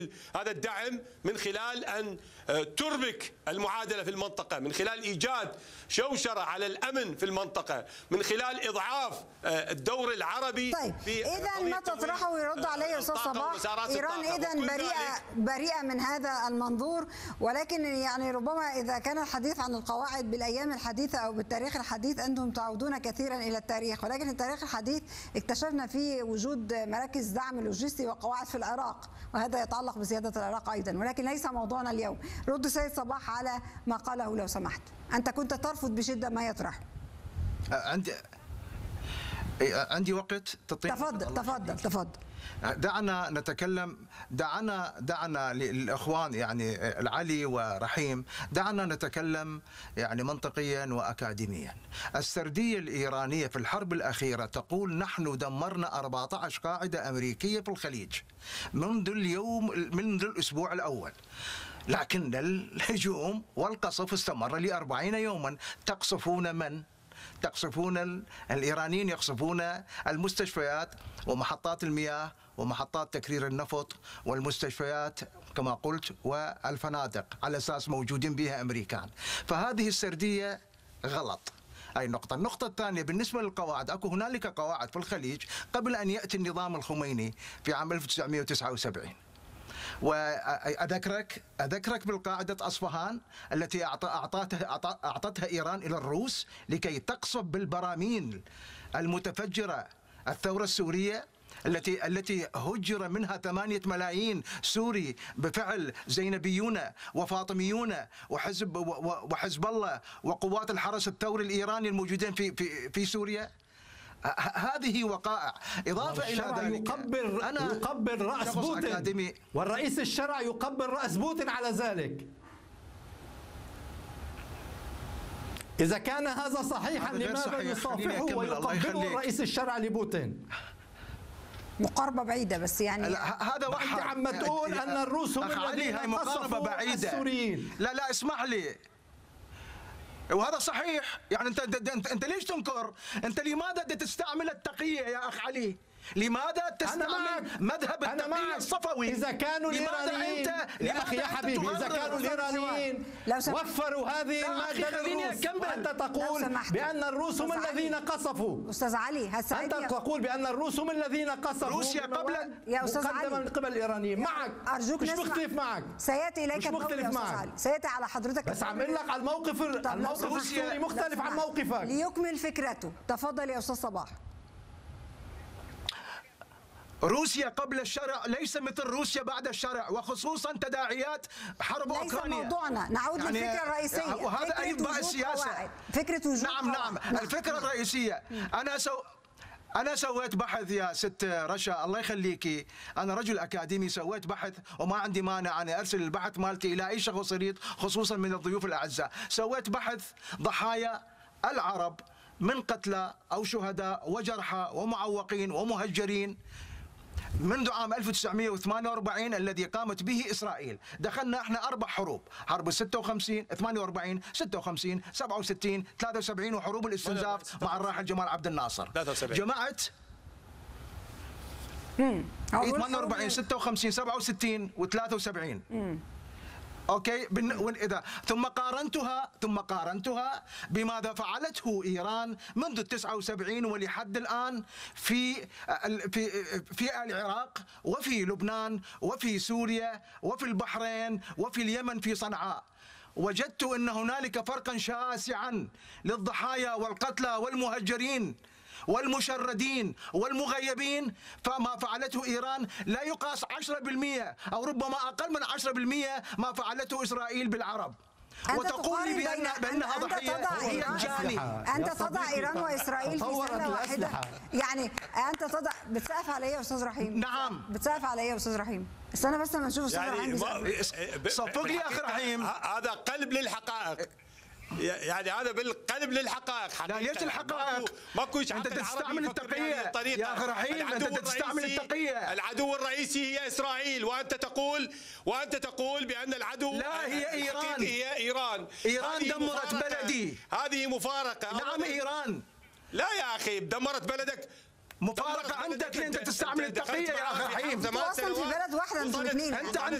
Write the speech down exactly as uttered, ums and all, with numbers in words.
هذا الدعم من خلال أن تربك المعادلة في المنطقة، من خلال إيجاد شوشرة على الأمن في المنطقة، من خلال إضعاف الدور العربي. طيب إذا ما تطرحه يرد عليه أستاذ صباح، إيران إذا بريئة بريئة من هذا المنظور، ولكن يعني ربما إذا كان الحديث عن القواعد بالأيام الحديثة أو بالتاريخ الحديث أنتم تعودون كثيرا إلى التاريخ، ولكن التاريخ الحديث اكتشفنا فيه وجود مراكز دعم لوجستي وقواعد في العراق، وهذا يتعلق بسيادة العراق أيضا، ولكن ليس موضوعنا اليوم. رد سيد صباح على ما قاله لو سمحت. أنت كنت ترفض بشدة ما يطرح. عندي عندي وقت تطيب. تفضل تفضل تفضل. دعنا نتكلم، دعنا دعنا للاخوان يعني العلي ورحيم، دعنا نتكلم يعني منطقيا واكاديميا. السرديه الايرانيه في الحرب الاخيره تقول نحن دمرنا أربعة عشر قاعده امريكيه في الخليج منذ اليوم منذ الاسبوع الاول، لكن الهجوم والقصف استمر لأربعين يوما. تقصفون من؟ تقصفون الإيرانيين، يقصفون المستشفيات ومحطات المياه ومحطات تكرير النفط والمستشفيات كما قلت والفنادق على أساس موجودين بها أمريكان. فهذه السردية غلط. أي نقطة. النقطة الثانية بالنسبة للقواعد، أكو هنالك قواعد في الخليج قبل أن يأتي النظام الخميني في عام ألف وتسعمئة وتسعة وسبعين. وأذكرك أذكرك بالقاعدة أصفهان التي أعطتها أعطتها إيران إلى الروس لكي تقصف بالبراميل المتفجرة الثورة السورية التي التي هجر منها ثمانية ملايين سوري بفعل زينبيون وفاطميون وحزب وحزب الله وقوات الحرس الثوري الإيراني الموجودين في في في سوريا. هذه وقائع. إضافة إلى ذلك يقبل أنا يقبل رأس بوتين، والرئيس الشرعي يقبل رأس بوتين على ذلك. إذا كان هذا صحيحا لماذا يصافحه ويقبله الرئيس الشرعي لبوتين؟ مقاربة بعيدة بس يعني هذا واحد. أنت عم تقول أن الروس هم الذين قصفوا السوريين. لا لا اسمح لي، وهذا صحيح. يعني انت انت, انت ليش تنكر؟ انت لماذا تستعمل التقيه يا اخ علي؟ لماذا تستعمل مذهب التقيه الصفوي؟ اذا كانوا الايرانيين يا اخي يا حبيبي، اذا كانوا الايرانيين وفروا هذه الماده للروس، وانت تقول بان الروس هم الذين قصفوا. استاذ علي هسه انت تقول بان الروس هم الذين قصفوا روسيا قبل يا استاذ علي من قبل الايرانيين. معك ارجوك مش مختلف معك، سياتي اليك مش مختلف معك، سياتي على حضرتك، بس عم اقول لك على الموقف الموقف السوري مختلف عن موقفك. ليكمل فكرته. تفضل يا استاذ صباح. روسيا قبل الشرع ليس مثل روسيا بعد الشرع، وخصوصا تداعيات حرب ليس اوكرانيا. ليس موضوعنا، نعود يعني للفكره الرئيسيه. وهذا ايضا السياسه. فكره وجود نعم نعم الفكره الرئيسيه. انا سو أنا سويت بحث يا ست رشا الله يخليكي، أنا رجل أكاديمي، سويت بحث وما عندي مانع أن أرسل البحث مالتي إلى أي شخص يريد خصوصا من الضيوف الأعزاء. سويت بحث ضحايا العرب من قتلى أو شهداء وجرحى ومعوقين ومهجرين منذ عام ألف وتسعمئة وثمانية وأربعين الذي قامت به إسرائيل. دخلنا احنا أربع حروب، حرب ستة وخمسين، ثمانية وأربعين، ستة وخمسين، سبعة وستين، ثلاثة وسبعين، وحروب الاستنزاف مع الراحل جمال عبد الناصر. جمعت ثمانية وأربعين، ستة وخمسين، سبعة وستين وثلاثة وسبعين. اوكي اذا ثم قارنتها ثم قارنتها بماذا فعلته ايران منذ التسعة وسبعين ولحد الان في في في العراق وفي لبنان وفي سوريا وفي البحرين وفي اليمن في صنعاء. وجدت ان هنالك فرقا شاسعا للضحايا والقتلى والمهجرين والمشردين والمغيبين. فما فعلته إيران لا يقاس عشرة بالمئة أو ربما أقل من عشرة بالمئة ما فعلته إسرائيل بالعرب. وتقول لي بأن بأنها ضحية هي جاني. أنت تضع إيران وإسرائيل في سلة واحدة. يعني أنت تضع بتسقف على إيه يا أستاذ رحيم؟ نعم بتسقف على إيه يا أستاذ رحيم؟ استنى بس لما نشوف أستاذ رحيم. صفق لي يا أخي رحيم. هذا قلب للحقائق. يعني هذا بالقلب للحقائق. لا ليش الحقائق؟ ماكو انت تستعمل التقيه يا اخي رحيم، انت تستعمل التقيه. العدو الرئيسي هي اسرائيل، وانت تقول وانت تقول بان العدو لا هي ايران. هي ايران. ايران دمرت بلدي. هذه مفارقه. نعم ايران. لا يا اخي دمرت بلدك مفارقه عندك انت تستعمل التقيه يا اخي رحيم. انتوا اصلا في بلد واحده انتوا الاثنين. انت عندك